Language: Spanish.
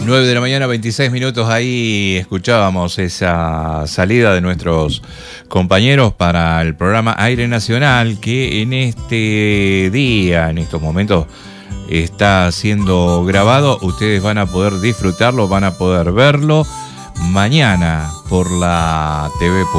9 de la mañana, 26 minutos. Ahí escuchábamos esa salida de nuestros compañeros para el programa Aire Nacional, que en este día, en estos momentos, está siendo grabado. Ustedes van a poder disfrutarlo, van a poder verlo mañana por la TV.